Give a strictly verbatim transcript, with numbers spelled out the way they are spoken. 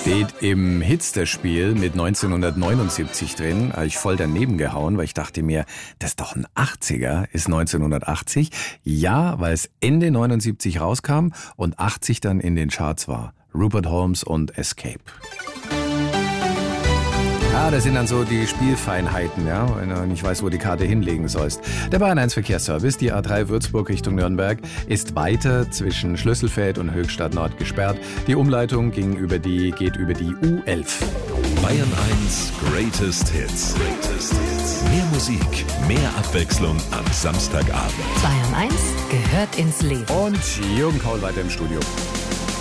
Steht im Hitster-Spiel mit neunzehnhundertneunundsiebzig drin. Habe ich voll daneben gehauen, weil ich dachte mir, das ist doch ein achtziger, ist neunzehnhundertachtzig. Ja, weil es Ende neunundsiebzig rauskam und achtzig dann in den Charts war. Rupert Holmes und Escape. Ah, das sind dann so die Spielfeinheiten, ja, wenn du nicht weißt, wo die Karte hinlegen sollst. Der Bayern eins Verkehrsservice, die A drei Würzburg Richtung Nürnberg, ist weiter zwischen Schlüsselfeld und Höchstadt Nord gesperrt. Die Umleitung ging über die, geht über die U elf. Bayern eins Greatest Hits. Greatest Hits. Mehr Musik, mehr Abwechslung am Samstagabend. Bayern eins gehört ins Leben. Und Jürgen Kaul weiter im Studio.